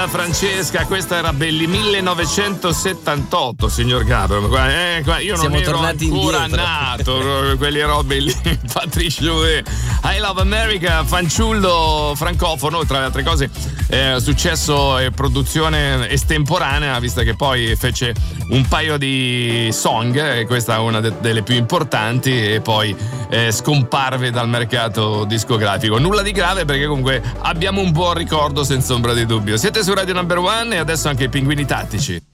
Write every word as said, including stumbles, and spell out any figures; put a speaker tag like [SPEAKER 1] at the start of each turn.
[SPEAKER 1] da Francesca, questa era belli millenovecentosettantotto, signor Gabro. Eh, io non
[SPEAKER 2] Siamo
[SPEAKER 1] ero ancora
[SPEAKER 2] indietro.
[SPEAKER 1] nato, quelli robe lì. Patricio e I Love America, fanciullo francofono, tra le altre cose, eh, successo e produzione estemporanea, visto che poi fece un paio di song, e questa è una de- delle più importanti, e poi eh, scomparve dal mercato discografico. Nulla di grave, perché comunque abbiamo un buon ricordo senza ombra di dubbio. Siete su Radio Number One e adesso anche i Pinguini Tattici.